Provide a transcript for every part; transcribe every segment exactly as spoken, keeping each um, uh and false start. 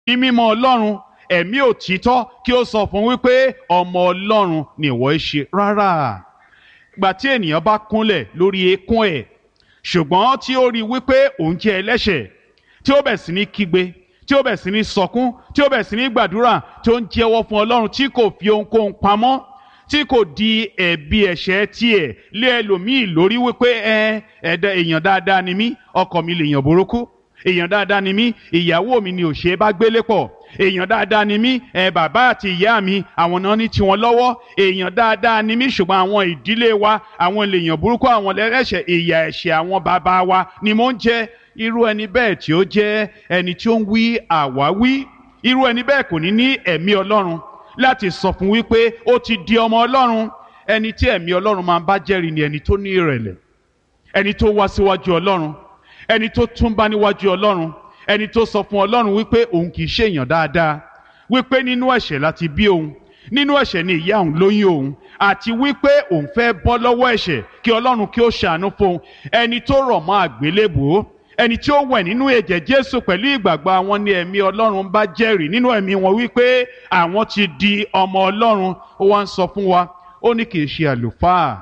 mímọ́ ọlọ́run ẹ̀mí òtítọ́ kí ó sọ fún wípé ọmọ ọlọ́run ni ìwọ ń ṣe. Rárá, gbà tí ènìyàn bá kúnlẹ̀ lórí eékún ẹ̀ ṣùgbọ́n tí ó rí wípé òun jẹ́ ẹlẹ́ṣẹ̀, tí ó bẹ̀ sí ní kígbe, tí ó bẹ̀ sí ní sọkún, tí ó bẹ̀ sí ní gbàdúrà, tí ó ń jẹ́wọ́ fún ọlọ́run, tí kò fi ohunkóhun pamọ́, tí kò di ẹ̀bi ẹ̀ṣẹ̀ tiẹ̀ lé ẹlòmíì lórí wípé ẹ ẹ̀dá èèyàn dáadáa ni mí, ọkọ mi lèèyàn burúkú, èèyàn dáadáa ni mí, ìyàwó mi ni ò ṣe é bá gbélé pọ̀, èèyàn dáadáa ni mí, ẹ bàbá àti ìyá mi àwọn náà ní tiwọn lọ́wọ́, èèyàn dáadáa ni mí ṣùgbọ́n àwọn ìdílé wa àwọn lèèyàn burúkú, àwọn lẹ́lẹ́ṣẹ̀, ìyà ẹ̀ṣẹ̀ àwọn bàbá wa ni mò ń jẹ. Irú ẹni bẹ́ẹ̀ tí ó jẹ́ ẹni tí ó ń wí àwáwí, irú ẹni bẹ́ẹ̀ kò ní ní ẹ̀mí Ọlọ́run láti sọ fún wípé ó ti di ọmọ Ọlọ́run. Ẹni tí ẹ̀mí Ọlọ́run máa ń bá jẹ́rìí ni ẹni tó ní ìrẹ̀lẹ̀, ẹni tó wá síwájú Ọlọ́run, ẹni tó túnbá níwájú Ọlọ́run, ẹni tó sọ fún Ọlọ́run wípé òun kì í ṣe èèyàn dáadáa, wípé nínú ẹ̀ṣẹ̀ láti bí òun, nínú ẹ̀ṣẹ̀ ni ìyá òun lóyún òun, àti wípé òun fẹ́ bọ́ lọ́wọ́ ẹ̀ṣẹ̀ kí Ọlọ́run kí ó ṣàánú fún òun. Ẹni tó rọ̀ mọ́ àgbélébùú, ẹni tí ó wẹ̀ nínú ẹ̀jẹ̀ Jésù pẹ̀lú ìgbàgbọ́ àwọn ni ẹ̀mí Ọlọ́run bá jẹ́rìí nínú ẹ̀mí wọn wípé àwọn ti di ọmọ Ọlọ́run. Ó wá ń sọ fún wa, ó ní kì í ṣe àlùfáà,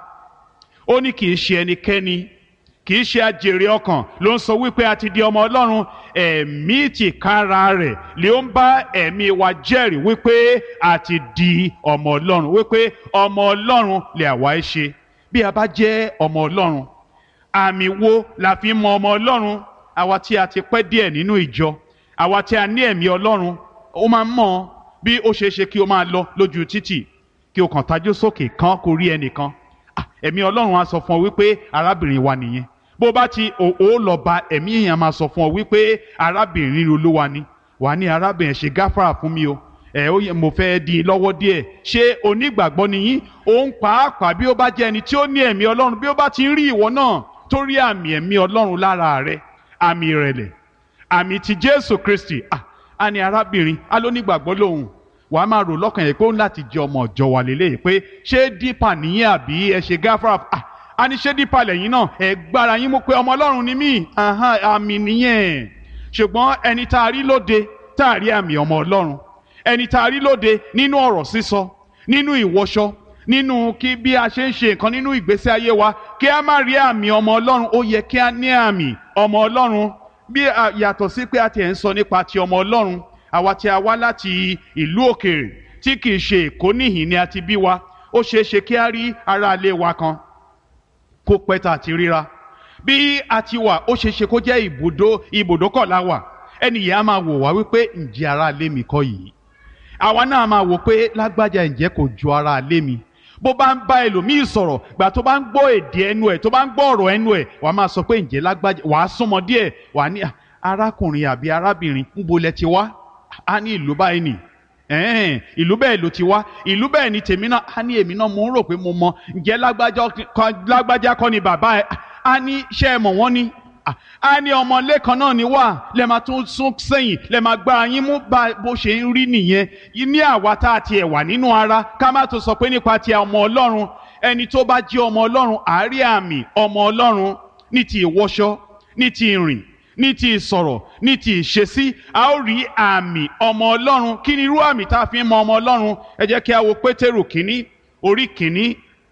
ó ní kì í ṣe ẹnikẹ́ni, kì í ṣe àjèrè ọkàn ló ń sọ wípé a ti di ọmọ Ọlọ́run. Ẹ̀mí tìkára rẹ̀ lè ń bá ẹ̀mí wa jẹ́rìí wípé a ti di ọmọ Ọlọ́run, wípé ọmọ Ọlọ́run lè àwa ẹ ṣe. Bí a bá jẹ́ ọmọ Ọlọ́run, àmì wo la fi mọ ọmọ Ọlọ́run? Àwa tí a ti pẹ́ díẹ̀ nínú ìjọ, àwa tí a ní ẹ̀mí Ọlọ́run, ó máa ń mọ̀ bí ó ṣeé ṣe kí o máa lọ lójú títì kí o kàn tajú sókè kan kó rí ẹnìkan. Ẹ̀mí Ọlọ́run á sọ fún ọ wípé arábìnrin wa nìyẹn. Bó bá ti ó lọ bá ẹ̀mí èèyàn máa sọ fún ọ wípé arábìnrin Olúwa ni, wà ní arábìnrin ṣe gáfárà fún mi o, ẹ ó yẹ mo fẹ́ di lọ́wọ́ díẹ̀. Ṣé onígbàgbọ́ ni yín? Òun pàápàá bí ó bá jẹ́ ẹni tí ó ní ẹ̀mí Ọlọ́run, bí ó bá ti ń rí ìwọ náà tó rí àmì ẹ̀mí Ọlọ́run lára rẹ, àmì ìrẹ̀lẹ̀, àmì ti Jésù Kristi, ah a ní arábìnrin alónígbàgbọ́ lòun, wàá máa rò lọ́kàn yẹn pé ó ń láti jẹ ọmọ ọ̀jọ̀ wà lélẹ̀ pé ṣé dípà nìyẹn àbí ẹ ṣe gáfárà, ah a ní ṣé dípà lẹ́yìn náà ẹ gbára yín mú pé ọmọ Ọlọ́run ni mí, àmì nìyẹn. Ṣùgbọ́n ẹni tá a rí lóde tá a rí àmì ọmọ Ọlọ́run, ẹni tá a rí lóde nínú ọ̀rọ̀ sísọ, nínú ìwọṣọ, nínú kí bí a ṣe ń ṣe nǹkan nínú ìgbésí ayé wa, kí a má rí àmì ọmọ Ọlọ́run. Ó yẹ kí a ní àmì ọmọ Ọlọ́run. Bí yàtọ̀ sí pé a ti ẹ̀ ń sọ nípa ti ọmọ Ọlọ́run, àwa tí a wá láti ìlú òkèèrè tí kì í ṣe Èkó níhìn ni a ti bí wa, ó ṣeé ṣe kí a rí ará ilé wa kan kó pẹ́ tá a ti ríra. Bí a ti wà, ó ṣeé ṣe kó jẹ́ ibùdó ibùdókọ̀ la wà, ẹni yẹn á máa wò wá wípé ǹjẹ́ ará ilé mi kọ́ yìí? Àwa náà máa wò pé lágbájá ǹjẹ́ kò ju ará ilé mi? Bó bá ń bá ẹlòmíì sọ̀rọ̀, gbà tó bá ń gbọ́ èdè ẹnu ẹ̀, tó bá ń gbọ́ ọ̀rọ̀ ẹnu ẹ̀, wàá máa sọ pé ǹjẹ́ lágbájá, wàá súnmọ́ díẹ̀, wàá ní arákùnrin àbí arábìnrin níbo lẹ ti wá? Á ní ìlú báyìí nì, ẹ̀ẹ́n ìlú bẹ́ẹ̀ ló ti wá, ìlú bẹ́ẹ̀ ni tèmi náà. Á ní èmi náà mo ń rò pé mo mọ, ǹjẹ́ lágbájá kọ́ ni bàbá ẹ̀? Á ní ṣé ẹ mọ̀ wọ́n ni? Á ní ọmọlé kan náà ni wà, lẹ máa tún sún sẹ́yìn, lẹ máa gbá yín mú bó ṣe ń rí nìyẹn. Ní àwa tá a tiẹ̀ wà nínú ara, ká má tó sọ pé nípa ti ọmọ Ọlọ́run. Ẹni tó bá jẹ́ ọmọ Ọlọ́run àárí àmì ọmọ Ọlọ́run ní ti ìwọṣọ, ní ti ìrìn, ní ti ìsọ̀rọ̀, ní ti ìṣesí, a ó rí àmì ọmọ Ọlọ́run. Kí ni irú àmì tá a fi ń mọ ọmọ Ọlọ́run? Ẹ jẹ́ kí a wo Pétérù kínní orí kínní,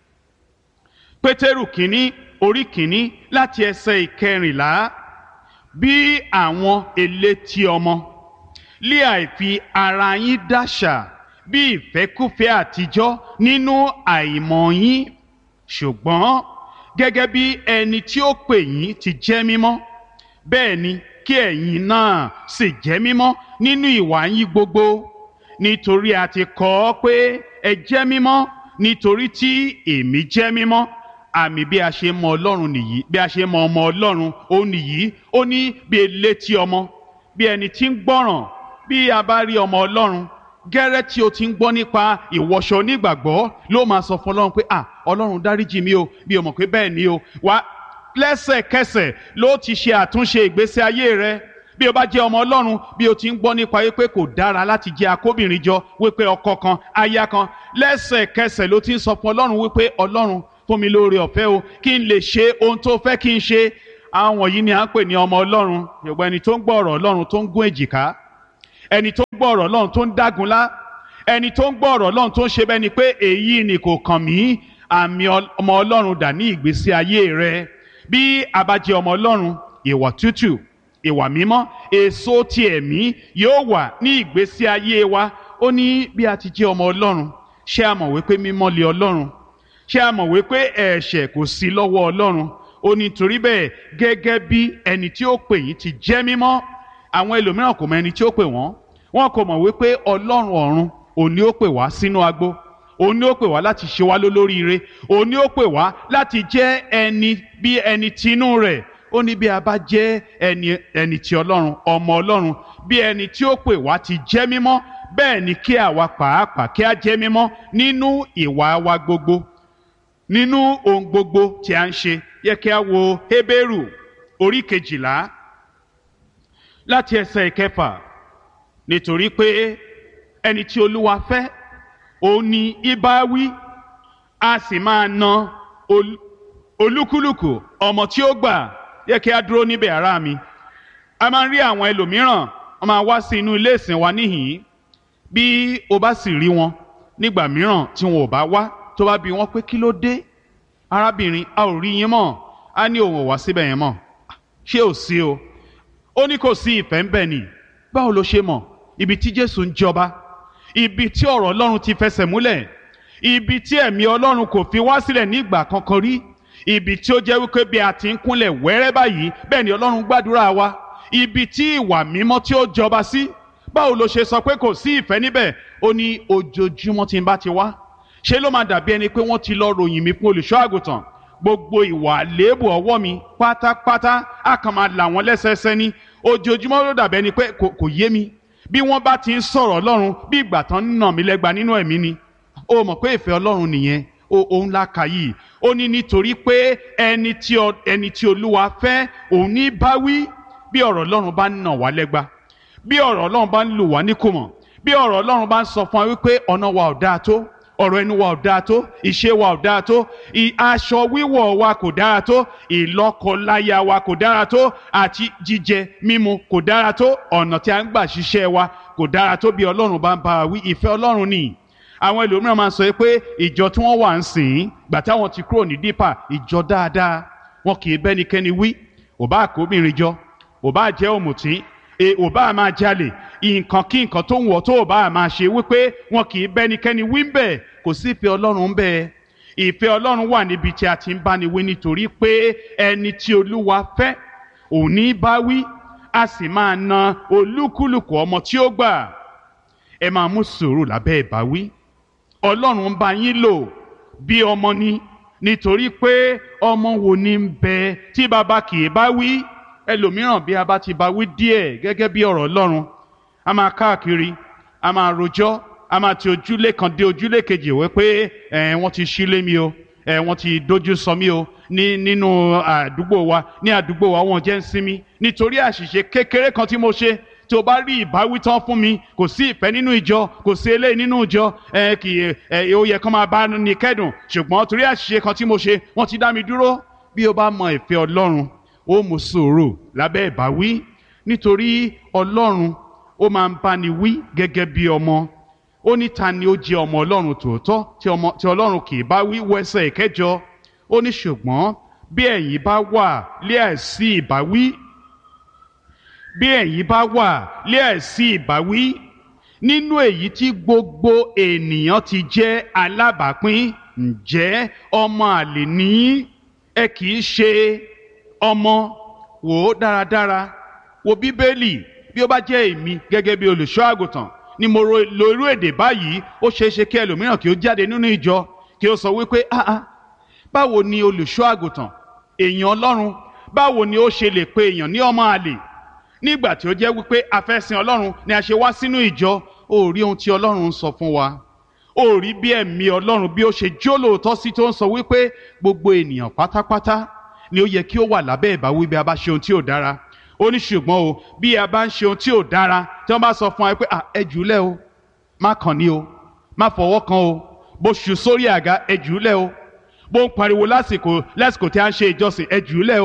Pétérù kínní orí kínní láti ẹsẹ̀ ìkẹrìnlá. Bí àwọn elétí ọmọ lé àìfi ara yín dáṣà bí ìfẹ́kúfẹ̀ẹ́ àtijọ́ nínú àìmọ̀ yín, ṣùgbọ́n gẹ́gẹ́ bí ẹni tí ó pè yín ti jẹ́ mímọ́, bẹ́ẹ̀ ni kí ẹ̀yin náà sì jẹ́ mímọ́ nínú ìwà yín gbogbo. Nítorí a ti kọ ọ́ pé ẹ jẹ́ mímọ́ nítorí tí èmi jẹ́ mímọ́. Àmì bí a ṣe mọ Ọlọ́run nìyí, bí a ṣe mọ ọmọ Ọlọ́run ó nìyí. Ó ní bí elétí ọmọ, bí ẹni tí ń gbọ́ràn. Bí a bá rí ọmọ Ọlọ́run, gẹ́rẹ́ tí o ti ń gbọ́ nípa ìwọṣọ onígbàgbọ́ ló máa sọ fún Ọlọ́run pé à Ọlọ́run dáríjì mi o, bí o mọ̀ pé bẹ́ẹ̀ ni o. Wá lẹ́sẹ̀kẹsẹ̀ ló ti ṣe àtúnṣe ìgbésí ayé rẹ. Bí o bá jẹ́ ọmọ Ọlọ́run, bí o ti ń gbọ́ nípa wípé kò dára láti jẹ́ akóbìnrin jọ, wípé ọkọ kan aya kan, lẹ́sẹ̀kẹsẹ̀ ló ti ń sọ fún Ọlọ́run wípé Ọlọ́run fún mi lóore ọ̀fẹ́ o, kí n lè ṣe ohun tó fẹ́ kí n ṣe. Àwọn yìí ni à ń pè ní ọmọ Ọlọ́run. Yorùbá ẹni tó ń gbọ́ ọ̀rọ̀ Ọlọ́run tó ń gún èjìká, ẹni tó ń gbọ́ ọ̀rọ̀ Ọlọ́run tó ń dágunlá, ẹni tó ń gbọ́ ọ̀rọ̀ Ọlọ́run tó ń ṣe bẹ́ẹ̀ ni pé èyí ni kò kàn mí. Àmì ọmọ Ọlọ́run dà ní ìgbésí ayé rẹ. Bí a bá jẹ́ ọmọ Ọlọ́run, ìwà tútù, ìwà mímọ́, èso ti ẹ̀mí yóò wà ní ìgbésí ayé wa. Ó ní bí a ti jẹ́ ọmọ Ọlọ́run, ṣé a mọ̀ wípé mímọ́ lé Ọlọ́run? Ṣé a mọ̀ wípé ẹ̀ṣẹ̀ kò sí lọ́wọ́ Ọlọ́run? Ó ní torí bẹ́ẹ̀, gẹ́gẹ́ bí ẹni tí ó pè yín ti jẹ́ mímọ́. Àwọn ẹlòmíràn kò mọ ẹni tí ó pè wọ́n. Wọn kò mọ̀ wípé Ọlọ́run ọ̀run òun ni ó pè wá sínú agbo. Òun ni ó pè wá láti ṣe wá lólóríire. Òun ni ó pè wá láti jẹ́ ẹni bí ẹni tinú rẹ̀. Ó ní bí a bá jẹ́ ẹni ẹni ti Ọlọ́run, ọmọ Ọlọ́run, bí ẹni tí ó pè wá ti jẹ́ mímọ́, bẹ́ẹ̀ ni kí àwa pàápàá kí a jẹ́ mímọ́ nínú ìwà wa gbogbo, nínú ohun gbogbo tí a ń ṣe. Yẹ kí a wo Hébérù orí kejìlá láti ẹsẹ̀ ìkẹfà. Nítorí pé ẹni tí Olúwa fẹ́, òun ni ìbá wí, a sì máa na olúkúlùkù ọmọ tí ó gbà. Yẹ kí a dúró níbẹ̀ ará mi. A máa ń rí àwọn ẹlòmíràn, wọ́n máa wá sí inú ilé ìsìn wa níhìn-ín. Bí o bá sì rí wọn nígbà mìíràn tí wọn ò bá wá, tó bá bi wọ́n pé kí ló dé arábìnrin, a ò rí yín mọ́. A ní òun ò wá síbẹ̀ yẹn mọ́. Ṣé ò sí o? Ó ní kò sí ìfẹ́ ń bẹ ni. Báwo ló ṣe mọ̀? Ibi tí Jésù ń jọba, ibi tí ọ̀rọ̀ Ọlọ́run ti fẹsẹ̀ múlẹ̀, ibi tí ẹ̀mí Ọlọ́run kò fi wá sílẹ̀ ní ìgbà kankan rí, ibi tí ó jẹ́ wípé bí a ti ń kúnlẹ̀ wẹ́rẹ́ báyìí bẹ́ẹ̀ ni Ọlọ́run gbàdúrà wa, ibi tí ìwà mímọ́ tí ó jọba sí. Báwo ló ṣe sọ pé kò sí ìfẹ́ níbẹ̀? Ó ní ojoojúmọ́ tí n bá ti wá, ṣé ló máa dàbí ẹni pé wọ́n ti lọ ròyìn mi fún olùṣọ́ àgùntàn? Gbogbo ìwà àléébù ọwọ́ mi pátápátá á kàn máa là wọ́n lẹ́sẹẹsẹ ní. Ojoojúmọ́ ló dàbí ẹni pé kò yé mi. Bí wọ́n bá ti ń sọ̀rọ̀ Ọlọ́run bí ìgbà tán ń nà mí lẹ́gba nínú ẹ̀mí ni. Ó mọ̀ pé ìfẹ́ Ọlọ́run nìyẹn. Òun la kà yìí. Ó ní nítorí pé ẹni tí ẹni tí Olúwa fẹ́, òun ní bá wí. Bí ọ̀rọ̀ Ọlọ́run bá ń nà wá lẹ́gba, bí ọ̀rọ̀ Ọlọ́run bá ń lù wá níkùmọ̀, bí ọ̀rọ̀ Ọlọ́run bá ń sọ fún wa wípé ọ̀nà wa ò dáa tó, ọ̀rọ̀ ẹnu wa ò dáa tó, ìṣe wa ò dáa tó, aṣọ wíwọ̀ wa kò dára tó, ìlọ́kọláya wa kò dára tó, àti jíjẹ mímu kò dára tó, ọ̀nà tí a ń gbà ṣiṣẹ́ wa kò dára tó. Bí Ọlọ́run bá ń bá wa wí, ìfẹ́ Ọlọ́run ni. Àwọn ẹlòmíràn máa ń sọ pé ìjọ tí wọ́n wà ń sìn gbà táwọn ti kúrò ní dípà, ìjọ dáadáa, wọn kì í bẹ́nikẹ́ni wí. Ò bá àkóbìnrin jọ, ò bá jẹ́ òmùtí, ò bá máa jalè, nǹkan kí nǹkan tó ń wọ̀ tó ò bá máa ṣe, wípé wọn kì í bẹ́nikẹ́ni wí ń bẹ̀. Kò sí ìfẹ́ Ọlọ́run ń bẹ̀. Ìfẹ́ Ọlọ́run wà níbi tí a ti ń báni wí, nítorí pé ẹni tí Olúwa fẹ́, òun ní bá wí, a sì máa na olúkúlùkù ọmọ tí ó gbà. Ẹ máa mú sùúrù lábẹ́ ìbáwí. Ọlọ́run ń bá yín lò bí ọmọ ni, nítorí pé ọmọ wo ni ń bẹ tí bàbá kì í bá wí? Ẹlòmíràn bí a bá ti bá wí díẹ̀ gẹ́gẹ́ bí ọ̀rọ̀ Ọlọ́run, a máa káàkiri, a máa rojọ́, a máa ti ojúlé kan dé ojúlé kejì wẹ́ pé ẹ̀ wọ́n ti ṣílé mi o, ẹ̀ wọ́n ti dojú sọ mí o ní nínú àdúgbò wa, ní àdúgbò wa wọ́n jẹ́ ń sinmi nítorí àṣìṣe kékeré kan tí mo ṣe. Tí o bá rí ìbáwí tán fún mi, kò sí ìfẹ́ nínú ìjọ, kò sí eléyìí nínú ìjọ, ẹ kì í ẹ ó yẹ kán máa bá ní kẹ́dùn, ṣùgbọ́n torí àṣìṣe kan tí mo ṣe, wọ́n ti dá mi dúró. Bí o bá mọ ìfẹ́ Ọlọ́run, ó mú sùúrù lábẹ́ ìbáwí, nítorí Ọlọ́run ó máa ń báni wí gẹ́gẹ́ bí ọmọ. Ó ní ta ni ó jẹ́ ọmọ Ọlọ́run tòótọ́ tí ọmọ tí Ọlọ́run kì í bá wí? Wẹsẹ̀ ìkẹjọ. Ó ní ṣùgbọ́n bí ẹ̀yin bá wà lé àìsí ìbáwí, bí ẹ̀yin bá wà lé àìsí ìbáwí nínú èyí tí gbogbo ènìyàn ti jẹ́ alábàápín, ǹjẹ́ ọmọ àlè ni ẹ kì í ṣe ọmọ? Wò ó dáradára, wo Bíbélì. Bí ó bá jẹ́ èmi gẹ́gẹ́ bí olùṣọ́ àgùntàn ni mo lo irú èdè báyìí, ó ṣeé ṣe kí ẹlòmíràn kí ó jáde nínú ìjọ kí ó sọ wípé ah ah báwo ni olùṣọ́ àgùntàn, èèyàn Ọlọ́run, báwo ni ó ṣe lè pe èèyàn ní ọmọ àlè nígbà tí ó jẹ́ wípé afẹ́sìn Ọlọ́run ni a ṣe wá sínú ìjọ? Ó rí ohun tí Ọlọ́run ń sọ fún wa, ó rí bí ẹ̀mí Ọlọ́run bí ó ṣe jólóòtọ́ sí, tó ń sọ wípé gbogbo ènìyàn pátápátá ni ó yẹ kí ó wà lábẹ́ ìbáwí bí a bá ṣe ohun tí ò dára. Ó ní ṣùgbọ́n o, bí a bá ń ṣe ohun tí ò dára, tí wọ́n bá sọ fún wa pé ẹ jùúlẹ̀ o, má kàn ní o, má fọwọ́ kan o, bó ṣù sórí àga ẹ jùúlẹ̀ o, bó ń pariwo lásìkò lásìkò tí a ń ṣe ìjọsìn ẹ jùúlẹ̀ o,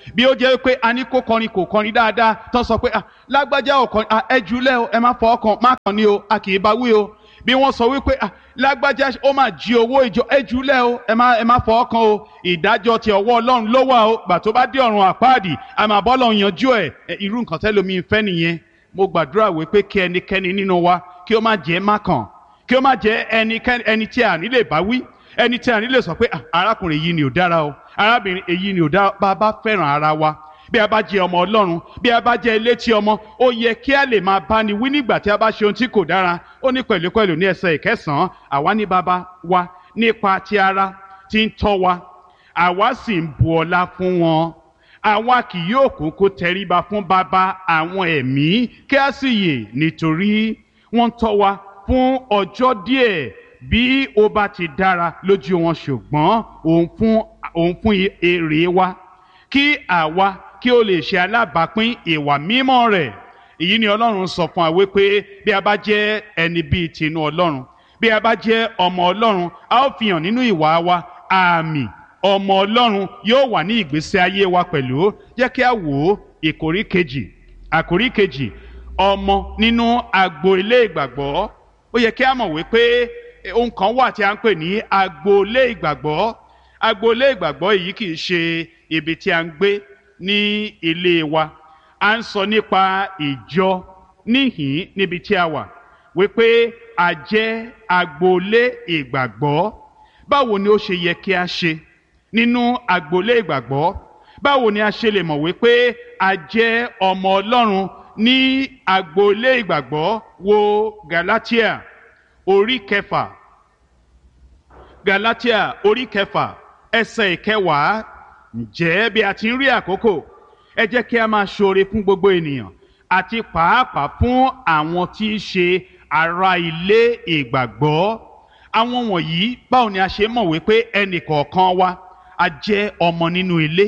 bí ó jẹ́ pé a ní kó kọrin kò kọrin dáadáa tán sọ pé lágbájá ò kọrin ẹ jùlẹ̀ o ẹ má fọ ọkàn má kàn ní o a kì í bá wí o bí wọ́n sọ wípé lágbájá ó máa jí owó ìjọ ẹ jùlẹ̀ o ẹ má ẹ má fọ ọkàn o ìdájọ́ ti ọwọ́ Ọlọ́run ló wà o gbà tó bá dé ọ̀run àpáàdì a máa bọ́ lọ́run yanjú ẹ̀ irú nǹkan tẹ́lómi fẹ́ nìyẹn mo gbàdúrà wípé kí ẹnikẹ́ni nínú wa kí ó má jẹ́ má kàn kí ó má jẹ́ ẹni tí a ní lè bá wí ẹni tí a ní lè sọ pé arákùnrin yìí ni ò dára o arábìnrin èyí ni ò dára bá a bá fẹ́ràn ara wa bí a bá jẹ́ ọmọ Ọlọ́run bí a bá jẹ́ elétí ọmọ ó yẹ kí a lè máa bá ni wí nígbà tí a bá ṣe ohun tí kò dára ó ní pẹ̀lúpẹ̀lú ní ẹsẹ̀ ìkẹsàn-án àwa ní baba wa nípa ti ara tí ń tọ́ wa àwa sì ń bu ọlá fún wọn àwa kì yóò kúkú tẹríba fún baba àwọn ẹ̀mí kí a sì yè nítorí wọ́n tọ́ wa fún ọjọ́ díẹ̀ bí ó bá ti dára lójú wọn ṣùgbọ́n òun fún òun fún èrè wa kí àwa kí ó lè ṣe alábàápín ìwà mímọ́ rẹ̀ èyí ni Ọlọ́run sọ fún wa wípé bí a bá jẹ́ ẹni bíi tinú Ọlọ́run bí a bá jẹ́ ọmọ Ọlọ́run a ó fi hàn nínú ìwà wa àmì ọmọ Ọlọ́run yóò wà ní ìgbésí ayé wa pẹ̀lú jẹ́ kí a wò ó ìkórí kejì àkórí kejì ọmọ nínú agboolé ìgbàgbọ́ ó yẹ kí a mọ̀ wípé ohun kan wà tí a ń pè ní agboolé ìgbàgbọ́ agboolé ìgbàgbọ́ yìí kì í ṣe ibi tí a ń gbé ní ilé wa a ń sọ nípa ìjọ níhìn níbi tí a wà wípé a jẹ́ agboolé ìgbàgbọ́ báwo ni ó ṣe yẹ kí a ṣe nínú agboolé ìgbàgbọ́ báwo ni a ṣe lè mọ̀ wípé a jẹ́ ọmọ Ọlọ́run ní agboolé ìgbàgbọ́ wo Galatia orí kẹfà Galatia orí kẹfà ẹsẹ̀ ìkẹwàá ǹjẹ́ bí a ti ń rí àkókò ẹ jẹ́ kí a máa ṣoore fún gbogbo ènìyàn àti pàápàá fún àwọn tí í ṣe ará ilé ìgbàgbọ́ àwọn wọ̀nyí báwo ni a ṣe mọ̀ wípé ẹnì kọ̀ọ̀kan wa a jẹ́ ọmọ nínú ilé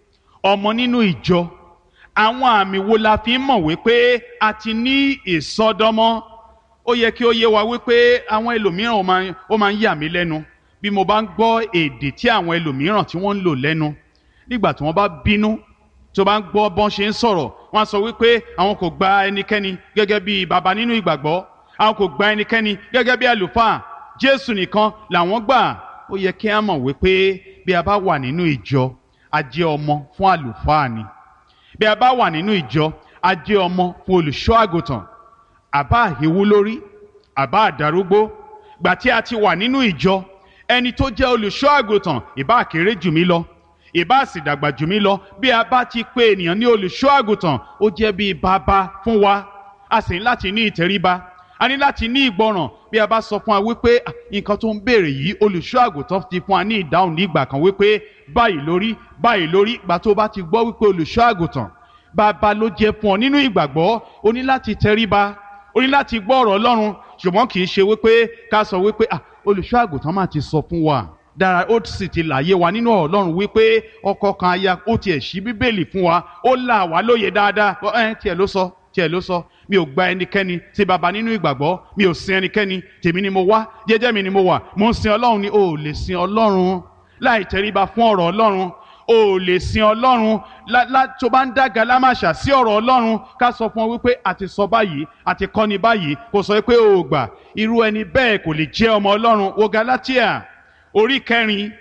ọmọ nínú ìjọ àwọn àmì wo la fi ń mọ̀ wípé a ti ní ìsọdọmọ ó yẹ kí ó yé wa wípé àwọn ẹlòmíràn ó máa ń yà mí lẹ́nu bí mo bá ń gbọ́ èdè tí àwọn ẹlòmíràn tí wọ́n ń lò lẹ́nu nígbà tí wọ́n bá bínú tó bá ń gbọ́ bọ́n ṣe ń sọ̀rọ̀ wọ́n á sọ wípé àwọn kò gba ẹnikẹ́ni gẹ́gẹ́ bí baba nínú ìgbàgbọ́ àwọn kò gba ẹnikẹ́ni gẹ́gẹ́ bí àlùfáà Jésù nìkan làwọn gbà ó yẹ kí a mọ̀ wípé bí a bá wà nínú ìjọ a jẹ́ ọmọ fún àlùfáà ni bí a bá wà nínú ìjọ a jẹ́ ọmọ fún olùṣọ́ àgùntàn àbá àhíwú lórí àbá àdarúgbó gbà tí a ti wà nínú ìjọ ẹni tó jẹ́ olùṣọ́ àgùntàn ìbá kéré jù mí lọ ìbá sì dàgbà jù mí lọ bí a bá ti pè ènìyàn ní olùṣọ́ àgùntàn ó jẹ́ bí bàbá fún wa a sì ní láti ní ìtẹríba a ní láti ní ìgbọràn bí a bá sọ fún wa wípé nǹkan tó ń béèrè yìí olùṣọ́ àgùntàn ti fún wa ní ìdáhùn ní ìgbà kan wípé báyìí lórí báyìí lórí ìgbà tó bá ti gbọ́ wípé olùṣọ́ àgùntàn bàbá ló jẹ́ fún ọ nínú ìgbàgbọ́ o ní láti tẹríba o ní láti gbọ́ ọ̀rọ̀ Ọlọ́run ṣùgbọ́n kì í ṣe wípé ká sọ wípé ah olùṣọ́ àgùntàn máa ti sọ fún wa dára ó sì ti láyé wa nínú ọ̀rọ̀ Ọlọ́run wípé ọkọ kan aya ó tiẹ̀ ṣí bíbélì fún wa ó là wá lóye dáadáa ẹ tiẹ̀ ló sọ tiẹ̀ ló sọ mi ò gba ẹnikẹ́ni tí baba nínú ìgbàgbọ́ mi ò sin ẹnikẹ́ni tèmi ni mo wá jẹ́jẹ́ mi ni mo wà mo ń sin Ọlọ́run ni o ò lè sin Ọlọ́run láì tẹríba fún ọ̀rọ̀ Ọlọ́run o ò lè sin Ọlọ́run tó bá ń dá galámàṣà sí ọ̀rọ̀ Ọlọ́run ká sọ fún ọ wípé a ti sọ báyìí a ti kọ́ni báyìí kò sọ pé o ò gbà irú ẹni bẹ́ẹ̀ kò lè jẹ́ ọmọ Ọlọ́run wo Galatia orí kẹrin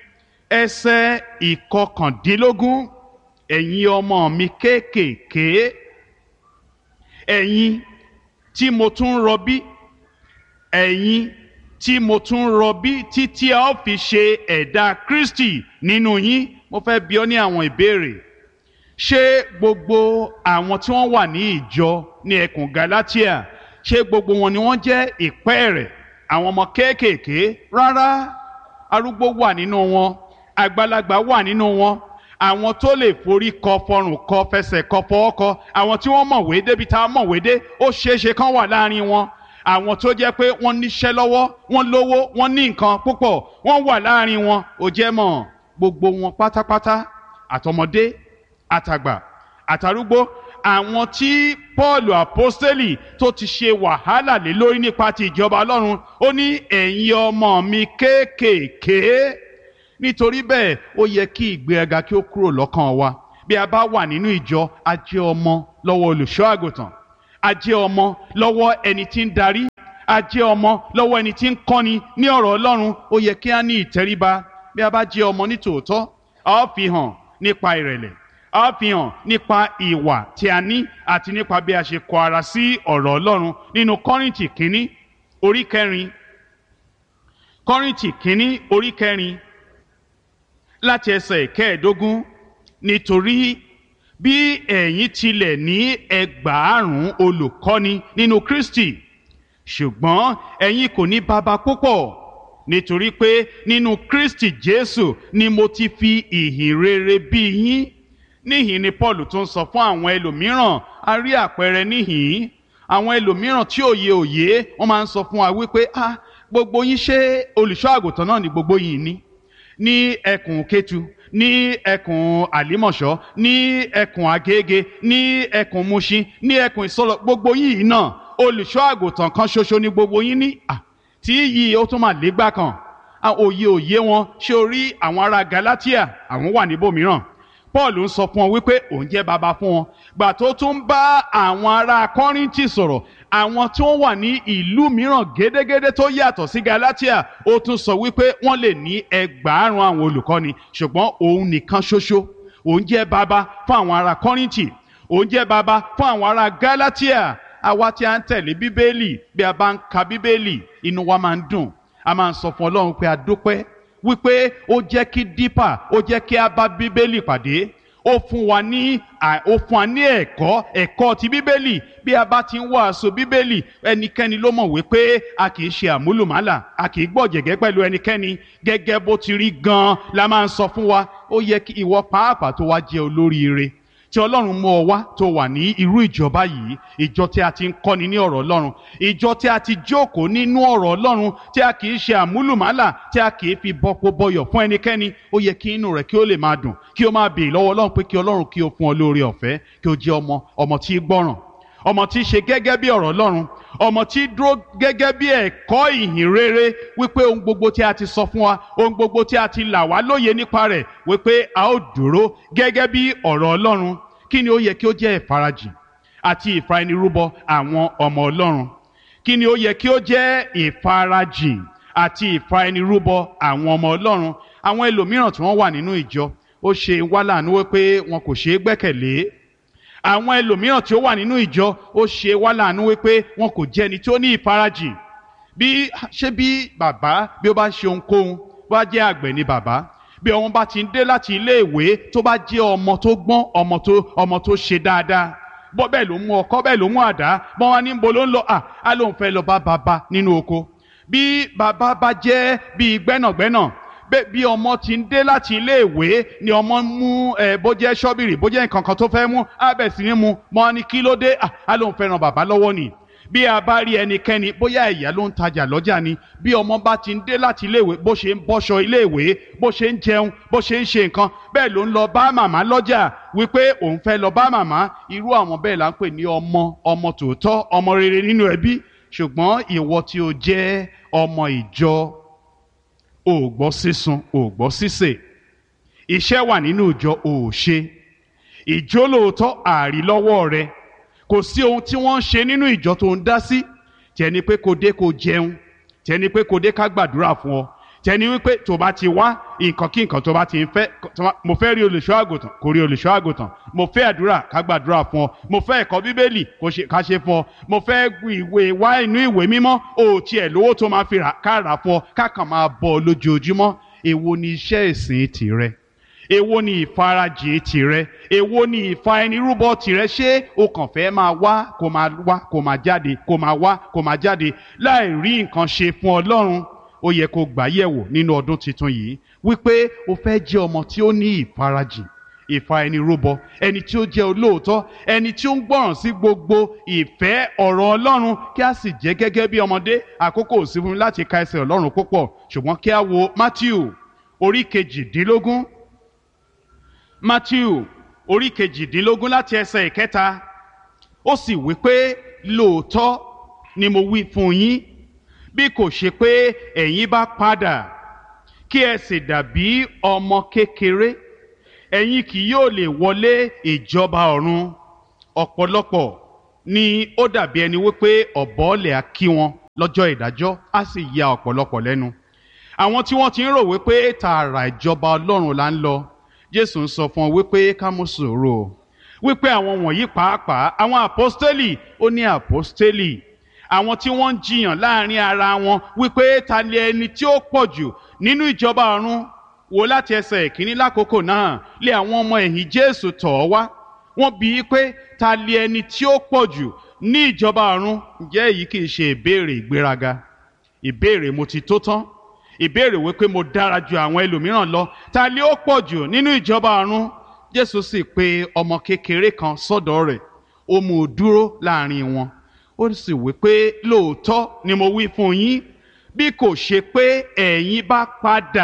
ẹsẹ̀ ìkọkàndínlógún ẹ̀yin ọmọ mi kéékèèké ẹ̀yin tí mo tún rọbí ẹ̀yin tí mo tún rọbí títí a ó fi ṣe ẹ̀dá Kristi nínú yín mo fẹ́ bi ọ́ ní àwọn ìbéèrè ṣé gbogbo àwọn tí wọ́n wà ní ìjọ ní ẹkùn Galatia ṣé gbogbo wọn ni wọ́n jẹ́ ìpẹ́ẹ̀rẹ̀ àwọn ọmọ kéékèèké rárá arúgbó wà nínú wọn àgbàlagbà wà nínú wọn àwọn tó lè forí kọ fọrùn kọ fẹsẹ̀ kọ fọwọ́ kọ àwọn tí wọ́n mọ̀wé débi tá a mọ̀wé dé ó ṣeéṣe kán wà láàrin wọn àwọn tó jẹ́ pé wọ́n níṣẹ́ lọ́wọ́ wọ́n lówó wọ́n ní nǹkan púpọ̀ wọ́n wà láàrin wọn ò jẹ́ mọ̀ gbogbo wọn pátápátá àtọmọdé àtàgbà àtàrúgbó àwọn tí Pọ́ọ̀lù àpọ́stélì tó ti ṣe wàhálà lé lórí nípa ti ìjọba Ọlọ́run ó ní ẹ̀yin ọmọ mi kéékèèké nítorí bẹ́ẹ̀ ó yẹ kí ìgbéraga kí ó kúrò lọ́kàn wa bí a bá wà nínú ìjọ a jẹ́ ọmọ lọ́wọ́ olùṣọ́ àgùntàn, a jẹ́ ọmọ lọ́wọ́ ẹni tí ń darí, a jẹ́ ọmọ lọ́wọ́ ẹni tí ń kọ́ni ní ọ̀rọ̀ Ọlọ́run. Ó yẹ kí a ní ìtẹríba. Bí a bá jẹ́ ọmọ ní tòótọ́, a ó fi hàn nípa ìrẹ̀lẹ̀, a ó fi hàn nípa ìwà tí a ní àti nípa bí a ṣe kọ ara sí ọ̀rọ̀ Ọlọ́run. Nínú Kọ́ríńtì kínní orí kẹrin, Kọ́ríńtì kínní orí kẹrin láti ẹsẹ̀ kẹẹ̀ẹ́dógún, nítorí bí ẹ̀yin tilẹ̀ ní ẹgbàárùn olùkọ́ni nínú Kristi, ṣùgbọ́n ẹ̀yin kò ní baba púpọ̀, nítorí pé nínú Kristi Jésù ni mo ti fi ìhìn rere bí yín. Níhìn ni Paul tún sọ fún àwọn ẹlòmíràn. A rí àpẹẹrẹ níhìn. Àwọn ẹlòmíràn tí òye òye wọ́n máa ń sọ fún wa wípé ah gbogbo yín ṣé olùṣọ́ àgùntàn náà ni gbogbo yín ní ní ẹkùn Kétu, ní ẹkùn Àlímọ̀ṣọ́, ní ẹkùn Agége, ní ẹkùn Mushin, ní ẹkùn Ìsọlọ̀, gbogbo yín náà olùṣọ́ àgùntàn kan ṣoṣo ni gbogbo yín ní. Ah tí yìí ó tún máa légbá kan. Òye òye wọn ṣé o rí àwọn ará Galatia, àwọn wà níbòmíràn. Paul ń sọ fún wọn wípé òun jẹ́ baba fún wọn. Gbà tó tún bá àwọn ará Kọ́ríńtì sọ̀rọ̀, àwọn tí wọ́n wà ní ìlú mìíràn gédégédé tó yàtọ̀ sí Galatia, ó tún sọ wípé wọ́n lè ní ẹgbàárùn àwọn olùkọ́ni, ṣùgbọ́n òun nìkan ṣoṣo òun jẹ́ baba fún àwọn ará Kọ́ríńtì, òun jẹ́ baba fún àwọn ará Galatia. Àwa tí a ń tẹ̀lé Bíbélì, bí a bá ń ka Bíbélì, inú wa máa ń dùn. A máa ń sọ fún Ọlọ́run pé a dúpẹ́ wípé ó jẹ́ kí dípà, ó jẹ́ kí a bá Bíbélì pàdé. Ó fún wa ní ó fún wa ní ẹ̀kọ́ ẹ̀kọ́ ti Bíbélì. Bí a bá ti ń wàásù Bíbélì, ẹnikẹ́ni ló mọ̀ wípé a kì í ṣe àmúlùmálà, a kì í gbọ̀jẹ̀gẹ́ pẹ̀lú ẹnikẹ́ni. Gẹ́gẹ́ bó ti rí gan-an la máa ń sọ fún wa. Ó yẹ kí ìwọ pàápàá tó wá jẹ́ olóríire, tí Ọlọ́run mú ọ wá tó wà ní irú ìjọba yìí, ìjọ tí a ti ń kọ́ni ní ọ̀rọ̀ Ọlọ́run, ìjọ tí a ti jókòó nínú ọ̀rọ̀ Ọlọ́run, tí a kì í ṣe àmúlùmálà, tí a kì í fi bọ́pọ̀ bọyọ̀ fún ẹnikẹ́ni. Ó yẹ kí inú rẹ̀ kí ó lè máa dùn, kí ó máa béè lọ́wọ́ Ọlọ́run pé kí Ọlọ́run kí ó fún ọ lóore ọ̀fẹ́, kí ó jẹ́ ọmọ ọmọ tí í gbọ́ràn, ọmọ tí í ṣe gẹ́gẹ́ bí ọ̀rọ̀ Ọlọ́run, ọmọ tí dúró gẹ́gẹ́ bí ẹ̀kọ́ ìhìn rere, wípé ohun gbogbo tí a ti sọ fún wa, ohun gbogbo tí a ti là wá lóye nípa rẹ̀, wípé a ó dúró gẹ́gẹ́ bí ọ̀rọ̀ Ọlọ́run. Kí ni ó yẹ kí ó jẹ́ ìfarajìn àti ìfaẹnirúbọ àwọn ọmọ Ọlọ́run? Kí ni ó yẹ kí ó jẹ́ ìfarajìn àti ìfaẹnirúbọ àwọn ọmọ Ọlọ́run? Àwọn ẹlòmíràn tí wọ́n wà nínú ìjọ, ó ṣe wá láàánú wípé wọn kò ṣeé gbẹ́kẹ̀lé. Àwọn ẹlòmíràn tí ó wà nínú ìjọ, ó ṣe wá láàánú wípé wọn kò jẹ́ ẹni tí ó ní ìfarajìn. Bí ṣé bí bàbá bí ó bá ṣe ohunkóhun, bá jẹ́ àgbẹ̀ ni bàbá, bí ọmọ bá ti ń dé láti ilé ìwé tó bá jẹ́ ọmọ tó gbọ́n, ọmọ tó ọmọ tó ṣe dáadáa, bọ́ bẹ́ẹ̀ ló mú ọkọ́, bẹ́ẹ̀ ló mú àdá, bọ́n wá ní bo ló ń lọ, à á lóun fẹ́ lọ bá bàbá nínú oko. Bí bàbá bá jẹ́ bí gbẹ́nàgbẹ́nà, bí ọmọ ti ń dé láti ilé ìwé ni ọmọ mú ẹ bó jẹ́ ṣọ́bìrì, bó jẹ́ nǹkan kan tó fẹ́ mú, á bẹ̀ sí ní mu, mọ́ ní kí ló dé, à á lóun fẹ́ ran bàbá lọ́wọ́ nì. Bí a bá rí ẹnikẹ́ni, bóyá ìyá ló ń tajà lọ́jà ni, bí ọmọ bá ti ń dé láti iléèwé, bó ṣe ń bọ́ṣọ iléèwé, bó ṣe ń jẹun, bó ṣe ń ṣe nǹkan, bẹ́ẹ̀ ló ń lọ bá màmá lọ́jà wípé òun fẹ́ lọ bá màmá. Irú àwọn bẹ́ẹ̀ là ń pè ní ọmọ ọmọ tòótọ́, ọmọ rere nínú ẹbí. Ṣùgbọ́n ìwọ tí o jẹ́ ọmọ ìjọ, o ò gbọ́ sísun, o ò gbọ́ sísè, iṣẹ́ wà nínú ìjọ, o ò ṣe, ìjólóòótọ́ àrí lọ́wọ́ rẹ, kò sí ohun tí wọ́n ń ṣe nínú ìjọ tó ń dá sí. Tẹni pé kò dé kò jẹun, tẹni pé kò dé ká gbàdúrà fún ọ, tẹni wípé tó bá ti wá nǹkan kí nǹkan tó bá ti ń fẹ́, mo fẹ́ rí olùṣọ́ àgùntàn kò rí olùṣọ́ àgùntàn, mo fẹ́ àdúrà ká gbàdúrà fún ọ, mo fẹ́ ẹ̀kọ́ Bíbélì ká ṣe fún ọ, mo fẹ́ ìwé wá inú ìwé mímọ́, o tiẹ̀ lówó tó máa fi ká rà fún ọ, ká kàn máa bọ̀ ọ lójoojúmọ́. Èwo ni iṣẹ́ ìsìn tìrẹ? Èwo ni ìfarajìn tìrẹ? Èwo ni ìfaẹnirúbọ tìrẹ? Ṣé o kàn fẹ́ máa wá kó máa wá kó máa jáde, kó máa wá kó máa jáde láì rí nǹkan ṣe fún Ọlọ́run? Ó yẹ kó gbà yẹ̀wò nínú ọdún tuntun yìí wípé o fẹ́ jẹ́ ọmọ tí ó ní ìfarajìn, ìfaẹnirúbọ, ẹni tí ó jẹ́ olóòótọ́, ẹni tí ó ń gbọ́ràn sí gbogbo ìfẹ́ ọ̀rọ̀ Ọlọ́run, kí a sì jẹ́ gẹ́gẹ́ bí ọmọdé. Àkókò ò sí fún mi láti ka ẹsẹ̀ Ọlọ́run púpọ̀, ṣùgbọ́n kí a wo Mátíù orí kejìdínlógún. Mátíù orí kejìdínlógún láti ẹsẹ̀ ìkẹta. Ó sì wí pé lóòótọ́ ni mo wí fún yín, bí kò ṣe pé ẹ̀yin bá padà kí ẹ sì dàbí ọmọ kékeré, ẹ̀yin kì yóò lè wọlé ìjọba ọ̀run. Ọ̀pọ̀lọpọ̀ ni ó dàbí ẹni wípé ọ̀bọ̀ọ̀lẹ̀ á kí wọn lọ́jọ́ ìdájọ́ á sì ya ọ̀pọ̀lọpọ̀ lẹ́nu. Àwọn tí wọ́n ti ń rò wípé tààrà ìjọba Ọlọ́run là ń lọ, Jésù ń sọ fún ọ wípé ká mú sùúrù o, wípé àwọn wọ̀nyí pàápàá àwọn àpọ́stélì, ó ní àpọ́stélì, àwọn tí wọ́n ń jiyàn láàrin ara wọn wípé ta ni ẹni tí ó pọ̀ jù nínú ìjọba ọ̀run. Wò láti ẹsẹ̀ ìkíní, lákòókò náà lé àwọn ọmọ ẹ̀yìn Jésù tọ̀ ọ́ wá, wọ́n bi í pé ta ni ẹni tí ó pọ̀ jù ní ìjọba ọ̀run. Ǹjẹ́ èyí kì í ṣe ìbéèrè ìgbéraga, ìbéèrè mo ti tó tán, ìbéèrè wípé mo dára ju àwọn ẹlòmíràn lọ? Ta ni ó pọ̀ jù nínú ìjọba ọ̀run? Jésù sì pe ọmọ kékeré kan sọ́dọ̀ rẹ̀, ó mú un dúró láàrin wọn, ó sì wí pé lóòótọ́ ni mo wí fún yín, bí kò ṣe pé ẹ̀yin bá padà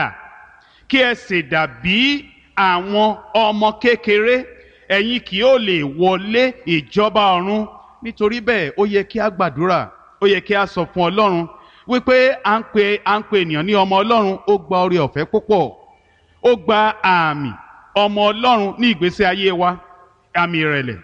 kí ẹ sì dàbí àwọn ọmọ kékeré, ẹ̀yin kì yóò lè wọlé ìjọba ọ̀run. Nítorí bẹ́ẹ̀ ó yẹ kí a gbàdúrà, ó yẹ kí a sọ fún Ọlọ́run wípé à ń pe à ń pe ènìyàn ní ọmọ Ọlọ́run. Ó gba oore ọ̀fẹ́ púpọ̀, ó gba àmì ọmọ Ọlọ́run ní ìgbésí ayé wa, àmì ìrẹ̀lẹ̀,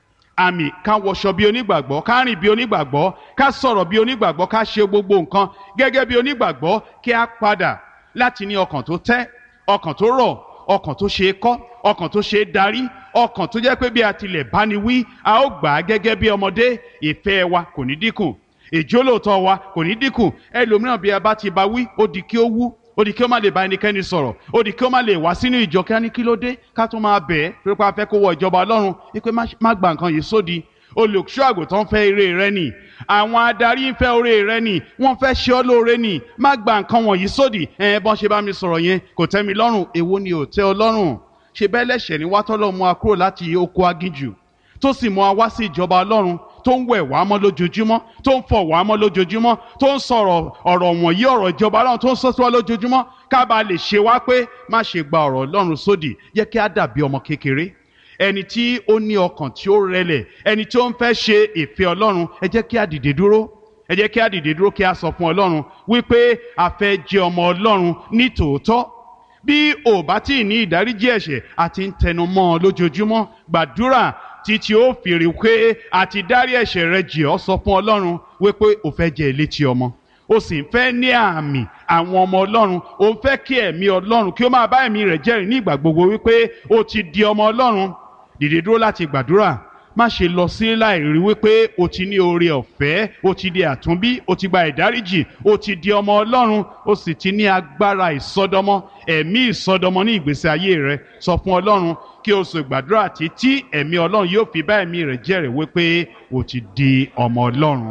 àmì ká wọṣọ bí onígbàgbọ́, ká rìn bí onígbàgbọ́, ká sọ̀rọ̀ bí onígbàgbọ́, ká ṣe gbogbo nǹkan gẹ́gẹ́ bí onígbàgbọ́, kí a padà láti ní ọkàn tó tẹ́, ọkàn tó rọ̀, ọkàn tó ṣe é kọ́, ọkàn tó ṣe é darí, ọkàn tó jẹ́ pé bí a tilẹ̀ bá ni wí a ó gbà á gẹ́gẹ́ bí ọmọdé. Ìfẹ́ wa kò ní dínkù, ìjólóòtọ́ wa kò ní dínkù. Ẹlòmíràn bí a bá ti bá wí, ó di kí ó wú, ó di kí ó má lè bá ẹnikẹ́ni sọ̀rọ̀, ó di kí ó má lè wá sínú ìjọ. Kí á ní kí ló dé, ká tún máa bẹ̀ ẹ́ torí pé a fẹ́ kó wọ ìjọba Ọlọ́run, wípé má gba nǹkan yìí sódì. Olùṣọ́ àgùntàn fẹ́ ire rẹ nì, àwọn adarí ń fẹ́ oore rẹ nì, wọ́n fẹ́ ṣe ọ́ lóore nì, má gba nǹkan wọ̀nyí sódì. ẹ bọ́n ṣe bá mi sọ̀rọ̀ yẹn kò tẹ́ mi lọ́rùn. Èwo ni ò tẹ́ ọ lọ́rùn? Ṣe bẹ́ẹ̀ lẹ́ṣẹ̀ ni wá tọ́lọ́ mú wa kúrò láti oko aginjù, tó sì mú wa wá sí ìjọba Ọlọ́run, tó ń wẹ̀ wá mọ́ lójoojúmọ́, tó ń fọ̀ wá mọ́ lójoojúmọ́, tó ń sọ̀rọ̀ ọ̀rọ̀ wọ̀nyí, ọ̀rọ̀ ìjọba Ọlọ́run tó ń sọ sí wa lójoojúmọ́, ká bá lè ṣe wá pé má ṣe gba ọ̀rọ̀ Ọlọ́run sódì. Jẹ́ kí á dàbí ọmọ kékeré, ẹni tí ó ní ọkàn tí ó rẹlẹ̀, ẹni tí ó ń fẹ́ ṣe ìfẹ́ Ọlọ́run. Ẹ jẹ́ kí á dìde dúró, ẹ jẹ́ kí á dìde dúró kí á sọ fún Ọlọ́run wípé a fẹ́ jẹ́ ọmọ Ọlọ́run ní tòótọ́. Bí ò bá tí ì ní ìdáríjì ẹ̀ṣẹ̀ àti ń tẹnu mọ́ ọ lójoojúmọ́, gbàdúrà títí ó fi rí pé àti dárí ẹ̀ṣẹ̀ rẹ jì ọ́. Sọ fún Ọlọ́run wípé o fẹ́ jẹ́ elétí ọmọ, o sì ń fẹ́ ní àmì àwọn ọmọ Ọlọ́run, o ń fẹ́ kí ẹ̀mí Ọlọ́run kí ó máa bá ẹ̀mí rẹ̀ jẹ́rìí ní ìgbà gbogbo wípé o ti di ọmọ Ọlọ́run. Dìde dúró láti gbàdúrà, má ṣe lọ sí láì rí wípé o ti ní oore ọ̀fẹ́, o ti di àtúnbí, o ti gba ìdáríjì, o ti di ọmọ Ọlọ́run, o sì ti ní agbára ìsọdọmọ, ẹ̀mí ìsọdọmọ ní ìgbésí ayé rẹ. Sọ fún Ọlọ́run kí o sì gbàdúrà títí ẹ̀mí Ọlọ́run yóò fi bá ẹ̀mí rẹ̀ jẹ́rìí wípé o ti di ọmọ Ọlọ́run.